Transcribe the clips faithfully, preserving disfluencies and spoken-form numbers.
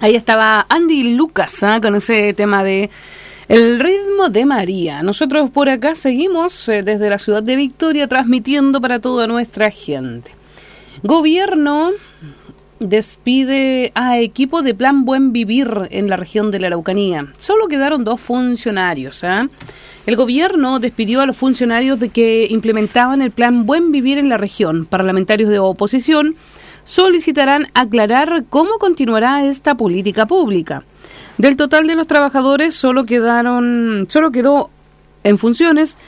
Ahí estaba Andy Lucas, ¿eh? Con ese tema de El ritmo de María. Nosotros por acá seguimos eh, desde la ciudad de Victoria transmitiendo para toda nuestra gente. Gobierno despide a equipo de Plan Buen Vivir en la región de la Araucanía. Solo quedaron dos funcionarios. ¿eh? El gobierno despidió a los funcionarios de que implementaban el Plan Buen Vivir en la región. Parlamentarios de oposición solicitarán aclarar cómo continuará esta política pública. Del total de los trabajadores solo quedaron, solo quedó en funciones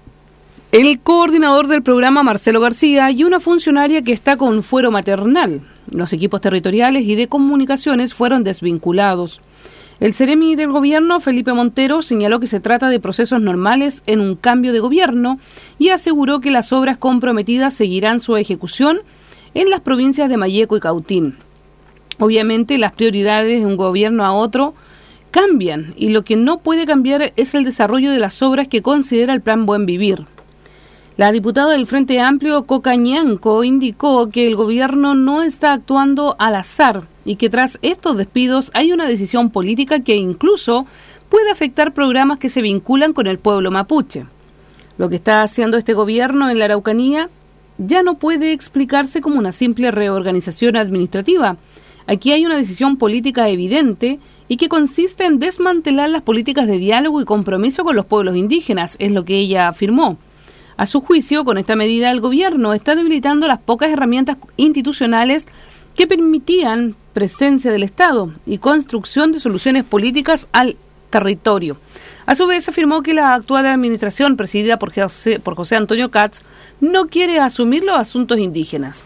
el coordinador del programa, Marcelo García, y una funcionaria que está con fuero maternal. Los equipos territoriales y de comunicaciones fueron desvinculados. El seremi del gobierno, Felipe Montero, señaló que se trata de procesos normales en un cambio de gobierno y aseguró que las obras comprometidas seguirán su ejecución en las provincias de Malleco y Cautín. Obviamente las prioridades de un gobierno a otro cambian y lo que no puede cambiar es el desarrollo de las obras que considera el Plan Buen Vivir. La diputada del Frente Amplio, Coca Ñanco, indicó que el gobierno no está actuando al azar y que tras estos despidos hay una decisión política que incluso puede afectar programas que se vinculan con el pueblo mapuche. Lo que está haciendo este gobierno en la Araucanía ya no puede explicarse como una simple reorganización administrativa. Aquí hay una decisión política evidente y que consiste en desmantelar las políticas de diálogo y compromiso con los pueblos indígenas, es lo que ella afirmó. A su juicio, con esta medida el gobierno está debilitando las pocas herramientas institucionales que permitían presencia del Estado y construcción de soluciones políticas al territorio. A su vez, afirmó que la actual administración, presidida por José, por José Antonio Katz, no quiere asumir los asuntos indígenas.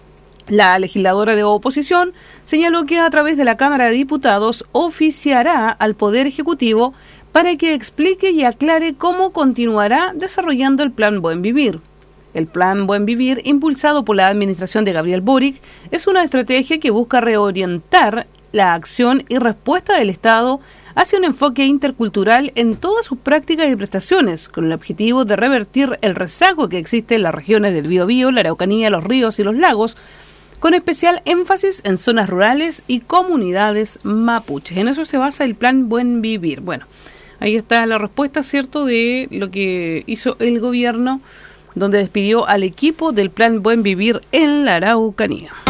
La legisladora de oposición señaló que a través de la Cámara de Diputados oficiará al Poder Ejecutivo para que explique y aclare cómo continuará desarrollando el Plan Buen Vivir. El Plan Buen Vivir, impulsado por la administración de Gabriel Boric, es una estrategia que busca reorientar la acción y respuesta del Estado hacia un enfoque intercultural en todas sus prácticas y prestaciones, con el objetivo de revertir el rezago que existe en las regiones del Biobío, la Araucanía, los ríos y los lagos, con especial énfasis en zonas rurales y comunidades mapuches. En eso se basa el Plan Buen Vivir. Bueno, ahí está la respuesta, ¿cierto?, de lo que hizo el gobierno, donde despidió al equipo del Plan Buen Vivir en la Araucanía.